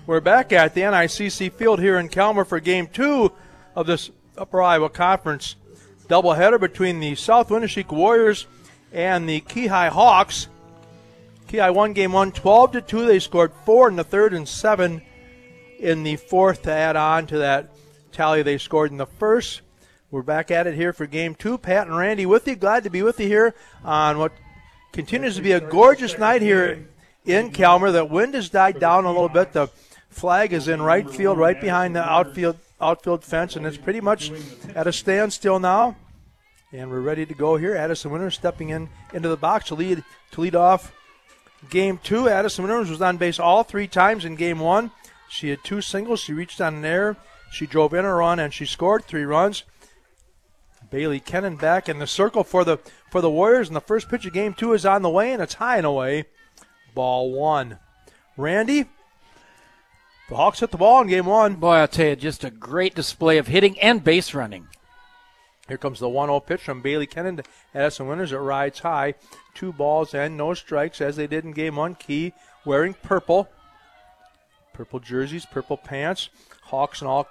We're back at the NICC field here in Calmer for Game 2 of this Upper Iowa Conference doubleheader between the South Winneshiek Warriors and the Keyhigh Hawks. Keyhigh won Game 1 12-2. They scored 4 in the third and 7 in the fourth to add on to that tally they scored in the first. We're back at it here for Game 2. Pat and Randy with you. Glad to be with you here on what continues to be a gorgeous night here in Calmer. The wind has died down a little bit. The flag is in right field, right behind the outfield fence, and it's pretty much at a standstill now. And we're ready to go here. Addison Winters stepping into the box to lead off Game 2. Addison Winters was on base all 3 times in Game 1. She had 2 singles. She reached on an error. She drove in a run, and she scored 3 runs. Bailey Kennan back in the circle for the Warriors, and the first pitch of Game 2 is on the way, and it's high and away. Ball 1. Randy? The Hawks hit the ball in Game 1. Boy, I'll tell you, just a great display of hitting and base running. Here comes the 1-0 pitch from Bailey Kennan to Addison Winters. It rides high. 2 balls and no strikes as they did in Game 1. Key wearing purple. Purple jerseys, purple pants. Hawks in all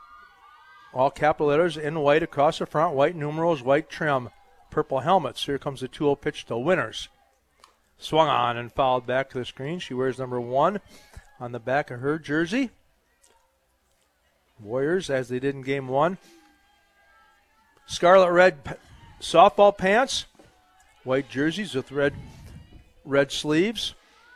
capital letters in white across the front. White numerals, white trim. Purple helmets. Here comes the 2-0 pitch to Winters. Swung on and fouled back to the screen. She wears number 1 on the back of her jersey. Warriors, as they did in Game 1. Scarlet red softball pants. White jerseys with red sleeves.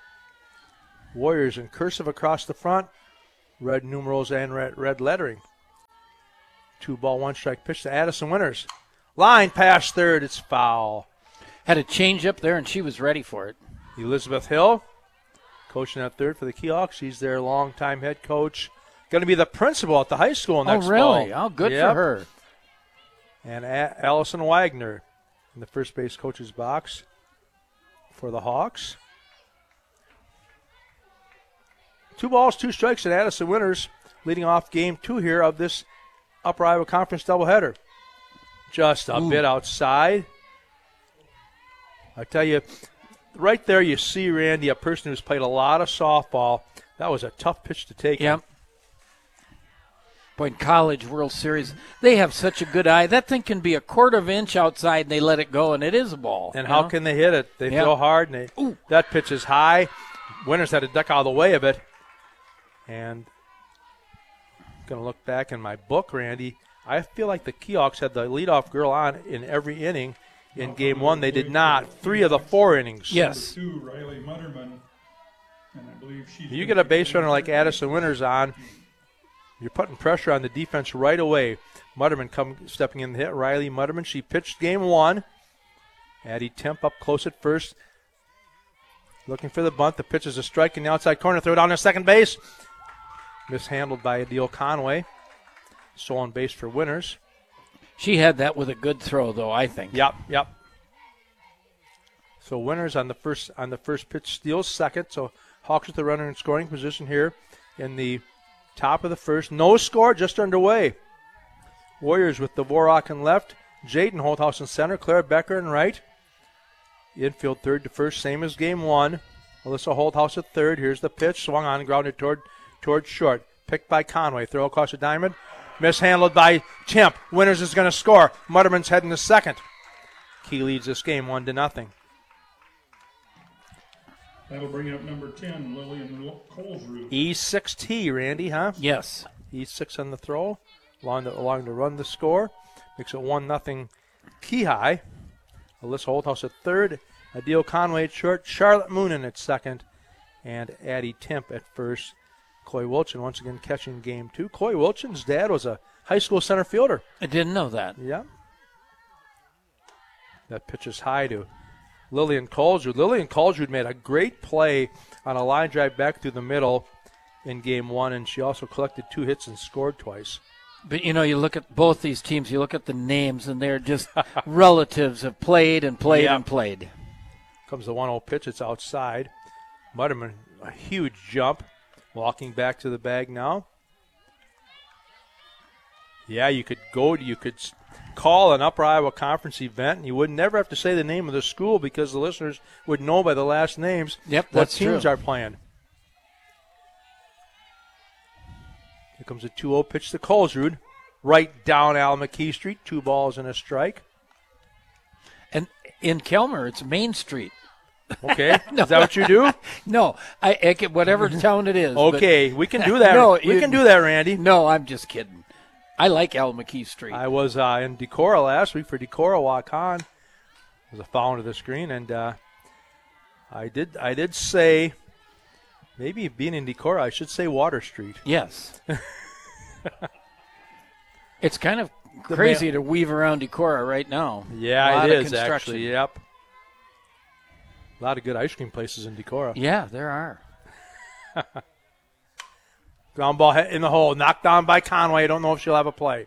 Warriors in cursive across the front. Red numerals and red lettering. 2-ball, 1-strike pitch to Addison Winters. Line past third. It's foul. Had a change up there, and she was ready for it. Elizabeth Hill, coaching at third for the Keyhawks. She's their longtime head coach. Going to be the principal at the high school next fall. Oh, really? Oh, good for her. And Allison Wagner in the first base coach's box for the Hawks. 2 balls, 2 strikes, and Addison Winters leading off Game 2 here of this Upper Iowa Conference doubleheader. Just a bit outside. I tell you, right there you see, Randy, a person who's played a lot of softball. That was a tough pitch to take. Yep. Boy, in College World Series, they have such a good eye. That thing can be a quarter of an inch outside, and they let it go, and it is a ball. And how can they hit it? They throw hard, and that pitch is high. Winters had to duck out of the way of it. And going to look back in my book, Randy. I feel like the Keyhawks had the leadoff girl on in every inning. In Game 1, they did not. 3 of the 4 innings. Yes. Riley Mutterman, and I believe you get a base runner like Addison Winters on, you're putting pressure on the defense right away. Mutterman stepping in the hit. Riley Mutterman, she pitched Game 1. Addie Temp up close at first. Looking for the bunt. The pitch is a strike in the outside corner. Throw it down to second base. Mishandled by Adele Conway. So on base for Winters. She had that with a good throw, though, I think. Yep. So Winters on the first pitch steals second. So Hawks with the runner in scoring position here in the top of the first. No score, just underway. Warriors with Dvorak in left. Jaden Holthouse in center. Claire Becker in right. Infield third to first, same as Game 1. Alyssa Holthouse at third. Here's the pitch. Swung on, grounded toward short. Picked by Conway. Throw across the diamond. Mishandled by Temp. Winters is going to score. Mutterman's heading to second. Key leads this game 1-0. That'll bring up number 10, Lillian Colesrud. E6T, Randy, huh? Yes. E6 on the throw. Along to run the score. Makes it 1-0 Keyhigh. Alyssa Holthouse at third. Adele Conway at short. Charlotte Moonen at second. And Addie Temp at first. Chloe Wilchin once again catching Game 2. Chloe Wilchin's dad was a high school center fielder. I didn't know that. Yeah. That pitch is high to Lillian Colesrud. Lillian Colesrud made a great play on a line drive back through the middle in Game 1, and she also collected 2 hits and scored twice. But, you look at both these teams, you look at the names, and they're just relatives have played and played and played. Comes the 1-0 pitch. It's outside. Mutterman, a huge jump. Walking back to the bag now. Yeah, you could call an Upper Iowa Conference event, and you would never have to say the name of the school because the listeners would know by the last names what teams are playing. Here comes a 2-0 pitch to Colesrud. Right down Al McKee Street. 2 balls and a strike. And in Kelmer, it's Main Street. Okay. Is that what you do? No, I whatever town it is. Okay, we can do that. No, we can do that, Randy. No, I'm just kidding. I like Al McKee Street. I was in Decorah last week for Decorah Wakan. Was a foul to the screen, and I did say maybe being in Decorah, I should say Water Street. Yes. It's kind of crazy to weave around Decorah right now. Yeah, it is actually. Yep. A lot of good ice cream places in Decorah. Yeah, there are. Ground ball hit in the hole. Knocked down by Conway. I don't know if she'll have a play.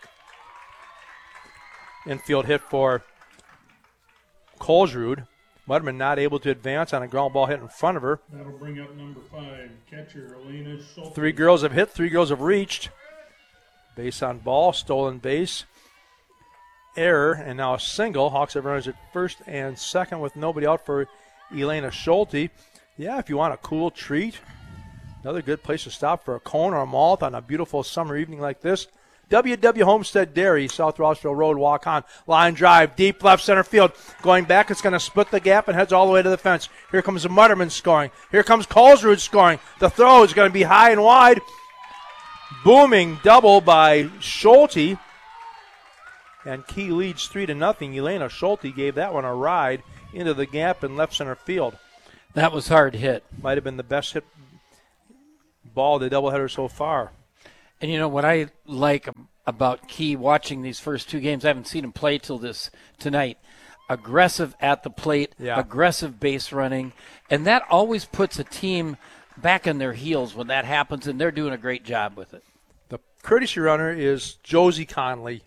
Infield hit for Colesrud. Mudman not able to advance on a ground ball hit in front of her. That'll bring up number 5, catcher Elena Schulte. 3 girls have hit. 3 girls have reached. Base on ball. Stolen base. Error, and now a single. Hawks have runners at first and second with nobody out for Elena Schulte. Yeah, if you want a cool treat, another good place to stop for a cone or a malt on a beautiful summer evening like this. WW Homestead Dairy, South Rossville Road, walk on. Line drive, deep left center field. Going back, it's going to split the gap and heads all the way to the fence. Here comes Mutterman scoring. Here comes Colesrud scoring. The throw is going to be high and wide. Booming double by Schulte. And Key leads 3-0. Elena Schulte gave that one a ride into the gap in left center field. That was hard hit. Might have been the best hit ball of the doubleheader so far. And you know what I like about Key watching these first 2 games? I haven't seen him play till tonight. Aggressive at the plate, aggressive base running, and that always puts a team back on their heels when that happens, and they're doing a great job with it. The courtesy runner is Josie Conley.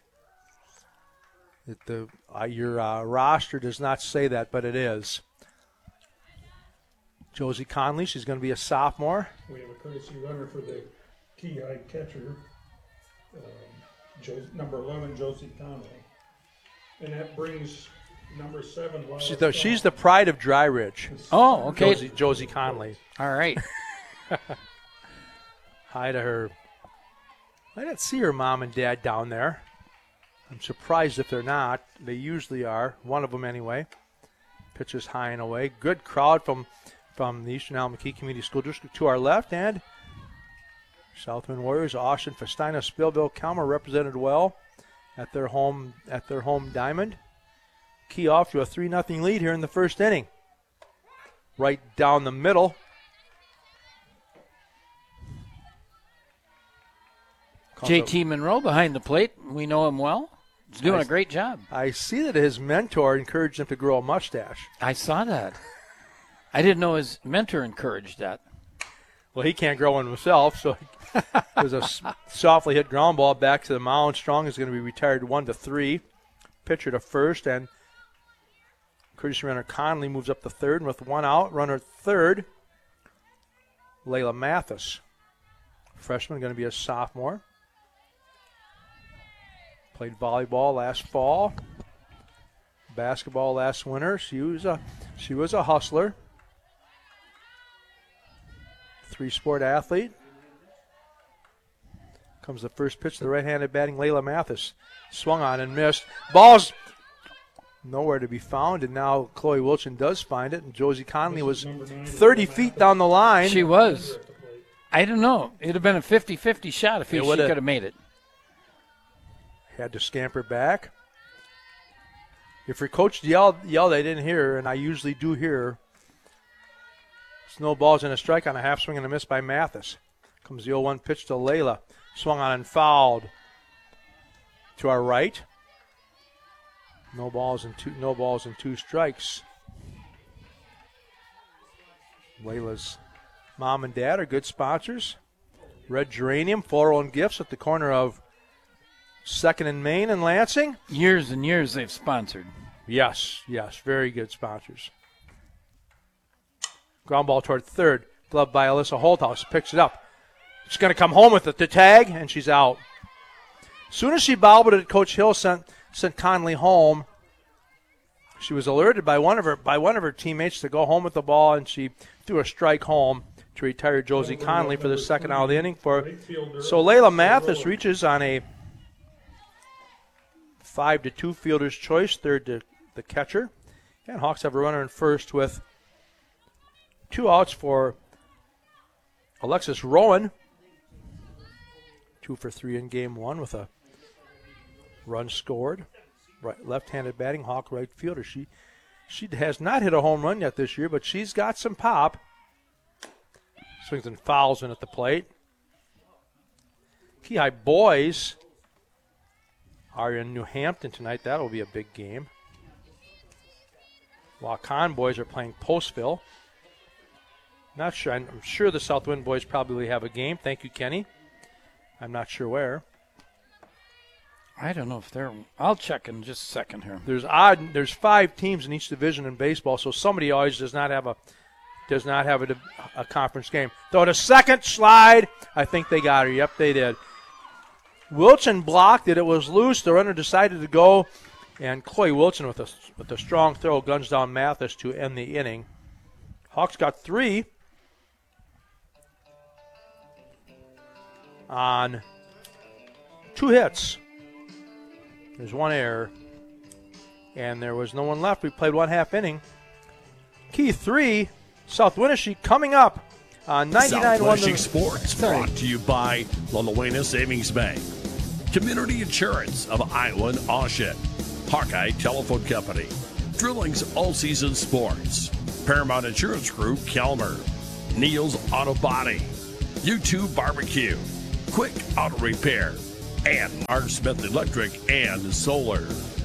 Your roster does not say that, but it is. Josie Conley, she's going to be a sophomore. We have a courtesy runner for the Key High catcher, number 11, Josie Conley. And that brings number 7, Lila She's the pride of Dry Ridge. Oh, okay. Josie Conley. All right. Hi to her. I didn't see her mom and dad down there. I'm surprised if they're not. They usually are. One of them anyway. Pitches high and away. Good crowd from the Eastern Al McKee Community School District to our left. And Southwind Warriors, Austin, Festina, Spillville, Calmer represented well at their home diamond. Key off to a 3-0 lead here in the first inning. Right down the middle. JT Monroe behind the plate. We know him well. He's doing a great job. I see that his mentor encouraged him to grow a mustache. I saw that. I didn't know his mentor encouraged that. Well, he can't grow one himself, so it was a softly hit ground ball back to the mound. Strong is going to be retired 1-3. Pitcher to first, and courtesy runner Conley moves up to third, and with 1 out, runner third, Layla Mathis. Freshman, going to be a sophomore. Played volleyball last fall, basketball last winter. She was a hustler, 3-sport athlete. Comes the first pitch to the right-handed batting Layla Mathis. Swung on and missed. Ball's nowhere to be found, and now Chloe Wilchin does find it, and Josie Conley was 30 feet down the line. She was. I don't know. It would have been a 50-50 shot if she could have made it. Had to scamper back. If your coach yelled, I didn't hear, and I usually do hear. Snowballs and a strike on a half swing and a miss by Mathis. Comes the 0-1 pitch to Layla. Swung on and fouled. To our right. No balls and 2 strikes. Layla's mom and dad are good sponsors. Red Geranium, Floral and Gifts at the corner of 2nd and Main in Lansing. Years and years they've sponsored. Yes, very good sponsors. Ground ball toward third. Gloved by Alyssa Holthouse. Picks it up. She's going to come home with it. The tag, and she's out. As soon as she bobbled it, Coach Hill sent Conley home. She was alerted by one of her teammates to go home with the ball, and she threw a strike home. to retire Josie Conley for the second out of the inning. So Layla Layla Mathis reaches on a 5-2 fielder's choice, third to the catcher. And Hawks have a runner in first with 2 outs for Alexis Rowan. 2 for 3 in game 1 with a run scored. Right, left-handed batting, Hawk right fielder. She has not hit a home run yet this year, but she's got some pop. Swings and fouls in at the plate. Keyhigh boys are in New Hampton tonight. That'll be a big game. Waukon boys are playing Postville. Not sure. I'm sure the Southwind boys probably have a game. Thank you, Kenny. I'm not sure where. I don't know if they're. I'll check in just a second here. There's 5 teams in each division in baseball, so somebody always does not have a conference game. Though the second slide, I think they got her. Yep, they did. Wilson blocked it. It was loose. The runner decided to go, and Chloe Wilson with a strong throw guns down Mathis to end the inning. Hawks got 3 on 2 hits. There's 1 error, and there was no one left. We played 1/2 inning. Key 3, South Winneshiek coming up on 99.1. South Winneshiek Sports brought to you by La Luena Savings Bank, Community Insurance of Iowa and Oshet, Hawkeye Telephone Company, Drilling's All Season Sports, Paramount Insurance Group, Kelmer, Neil's Auto Body, U2 Barbecue, Quick Auto Repair, and R. Smith Electric and Solar.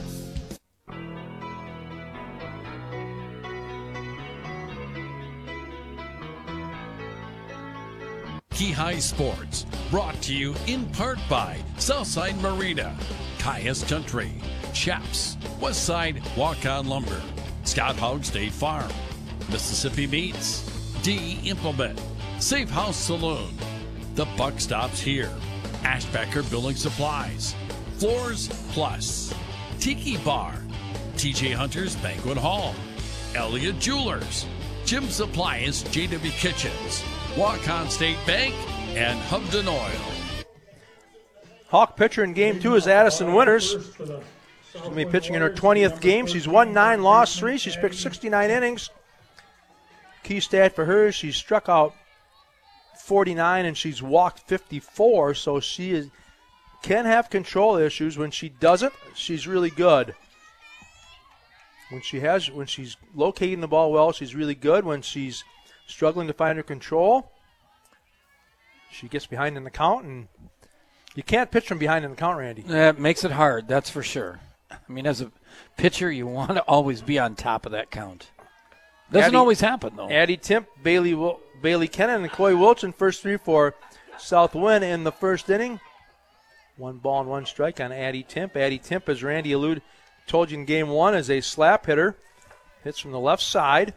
Keyhigh Sports, brought to you in part by Southside Marina, Cayuse Country, Chaps, Westside Waukon Lumber, Scott Hogg State Farm, Mississippi Meats, D Implement, Safe House Saloon, The Buck Stops Here, Ashbacker Building Supplies, Floors Plus, Tiki Bar, TJ Hunter's Banquet Hall, Elliott Jewelers, Jim's Appliance, JW Kitchens, Waukon State Bank, and Hubden Oil. Hawk pitcher in game 2 is Addison Winters. She's going to be pitching in her 20th game. She's won 9, lost 3. She's pitched 69 innings. Key stat for her, she's struck out 49 and she's walked 54, so she can have control issues. When she doesn't, she's really good. When she's locating the ball well, she's really good. When she's struggling to find her control, she gets behind in the count, and you can't pitch from behind in the count, Randy. That makes it hard, that's for sure. I mean, as a pitcher, you want to always be on top of that count. Doesn't always happen, though. Addie Timp, Bailey Kennan, and Chloe Wilson, first 3 for Southwind in the first inning. 1 ball and 1 strike on Addie Timp. Addie Timp, as Randy told you in game 1, is a slap hitter. Hits from the left side.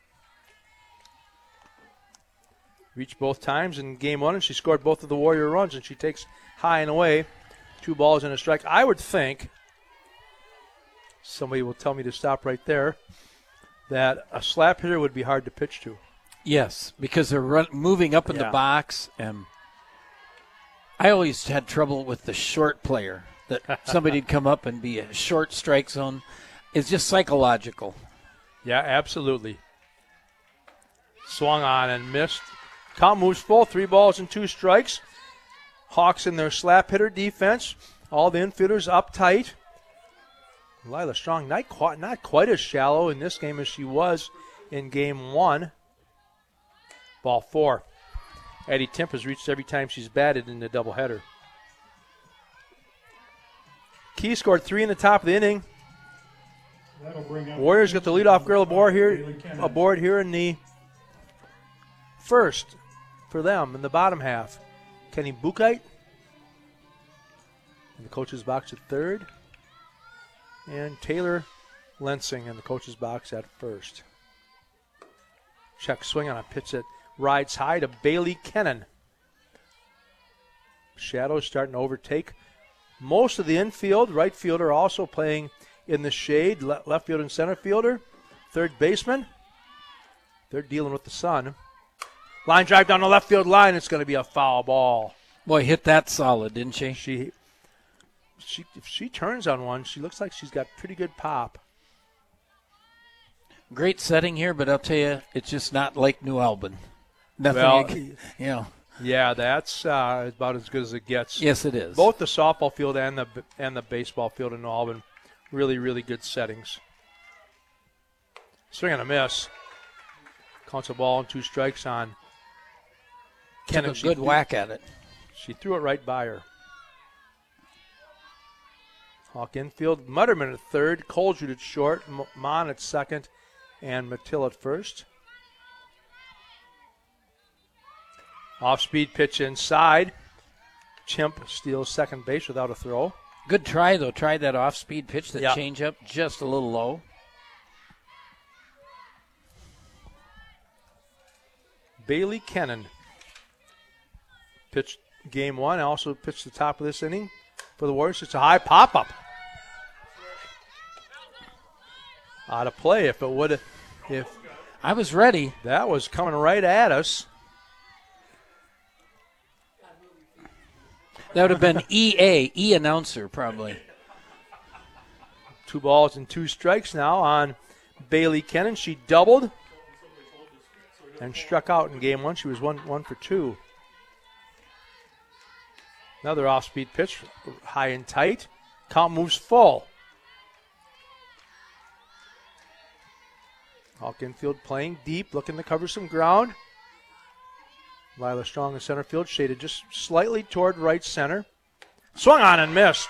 Reached both times in game 1, and she scored both of the Warrior runs, and she takes high and away. 2 balls and a strike. I would think, somebody will tell me to stop right there, that a slap hitter would be hard to pitch to. Yes, because they're moving up in the box, and I always had trouble with the short player, that somebody'd come up and be a short strike zone. It's just psychological. Yeah, absolutely. Swung on and missed. Count moves full, 3 balls and 2 strikes. Hawks in their slap hitter defense. All the infielders uptight. Lila Strong not quite as shallow in this game as she was in game 1. Ball 4. Addie Timp has reached every time she's batted in the doubleheader. Key scored 3 in the top of the inning. Warriors got the leadoff girl aboard here in the first for them in the bottom half. Kenny Bukite in the coach's box at third. And Taylor Lensing in the coach's box at first. Check swing on a pitch that rides high to Bailey Kennan. Shadows starting to overtake most of the infield. Right fielder also playing in the shade. Left fielder and center fielder. Third baseman. They're dealing with the sun. Line drive down the left field line. It's going to be a foul ball. Boy, hit that solid, didn't she? If she turns on one, she looks like she's got pretty good pop. Great setting here, but I'll tell you, it's just not like New Albin. Nothing, Well, yeah, that's about as good as it gets. Yes, it is. Both the softball field and the baseball field in New Albin, really, really good settings. Swing and a miss. Counts a ball and 2 strikes on Took a good whack at it. She threw it right by her. Hawk infield. Mutterman at third. Coldrew at short. Mon at second. And Mattil at first. Off-speed pitch inside. Chimp steals second base without a throw. Good try, though. Tried that off-speed pitch, that changeup, just a little low. Bailey Kennan pitched game 1. Also pitched the top of this inning for the Warriors. It's a high pop-up. Out of play if I was ready. That was coming right at us. That would have been E announcer probably. 2 balls and 2 strikes now on Bailey Kennan. She doubled and struck out in game 1. She was 1 for 2. Another off-speed pitch, high and tight. Count moves full. Hawk infield playing deep, looking to cover some ground. Lila Strong in center field, shaded just slightly toward right center. Swung on and missed.